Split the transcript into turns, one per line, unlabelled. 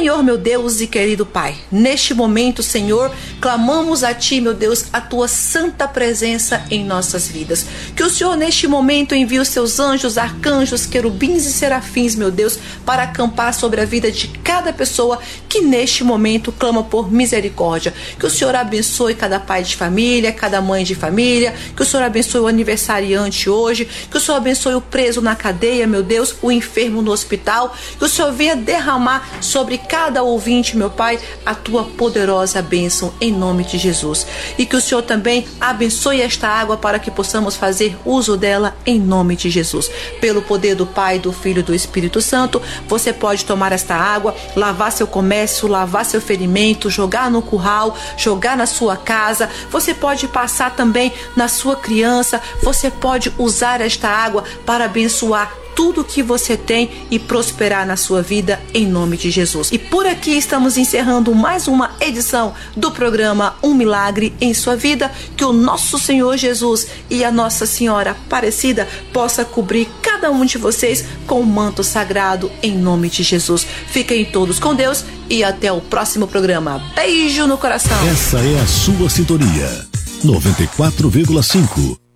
Senhor, meu Deus e querido Pai, neste momento, Senhor, clamamos a Ti, meu Deus, a Tua santa presença em nossas vidas. Que o Senhor, neste momento, envie os Seus anjos, arcanjos, querubins e serafins, meu Deus, para acampar sobre a vida de cada pessoa que neste momento clama por misericórdia. Que o Senhor abençoe cada pai de família, cada mãe de família, que o Senhor abençoe o aniversariante hoje, que o Senhor abençoe o preso na cadeia, meu Deus, o enfermo no hospital, que o Senhor venha derramar sobre cada ouvinte, meu Pai, a Tua poderosa bênção em nome de Jesus. E que o Senhor também abençoe esta água para que possamos fazer uso dela em nome de Jesus. Pelo poder do Pai, do Filho e do Espírito Santo, você pode tomar esta água, lavar seu comércio, lavar seu ferimento, jogar no curral, jogar na sua casa. Você pode passar também na sua criança. Você pode usar esta água para abençoar tudo que você tem e prosperar na sua vida em nome de Jesus. E por aqui estamos encerrando mais uma edição do programa Um Milagre em Sua Vida. Que o nosso Senhor Jesus e a Nossa Senhora Aparecida possa cobrir cada um de vocês com o manto sagrado em nome de Jesus. Fiquem todos com Deus e até o próximo programa. Beijo no coração.
Essa é a sua sintonia 94,5.